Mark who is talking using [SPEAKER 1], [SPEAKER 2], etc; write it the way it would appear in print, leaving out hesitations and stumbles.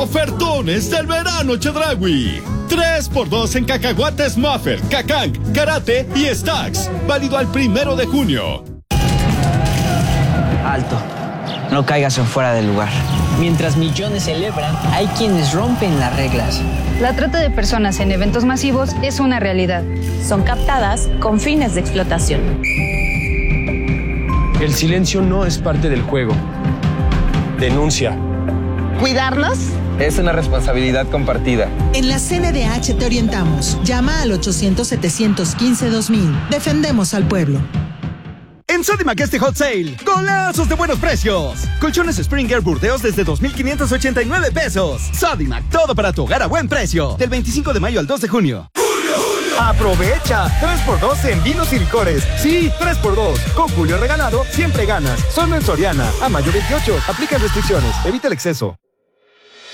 [SPEAKER 1] Ofertones del verano Chedraui. 3x2 en cacahuates Muffer, Cacang, Karate y Stacks. Válido al 1 de junio.
[SPEAKER 2] Alto. No caigas en fuera del lugar. Mientras millones celebran, hay quienes rompen las reglas.
[SPEAKER 3] La trata de personas en eventos masivos es una realidad.
[SPEAKER 4] Son captadas con fines de explotación.
[SPEAKER 5] El silencio no es parte del juego. Denuncia.
[SPEAKER 6] ¿Cuidarnos?
[SPEAKER 7] Es una responsabilidad compartida.
[SPEAKER 8] En la CNDH te orientamos. Llama al 800-715-2000. Defendemos al pueblo.
[SPEAKER 9] En Sodimac este hot sale, golazos de buenos precios. Colchones Springer Burdeos desde 2,589 pesos. Sodimac, todo para tu hogar a buen precio. Del 25 de mayo al 2 de junio.
[SPEAKER 10] ¡Aprovecha! 3x2 en vinos y licores. Sí, 3x2. Con Julio regalado, siempre ganas. Solo en Soriana. A mayo 28. Aplican restricciones. Evita el exceso.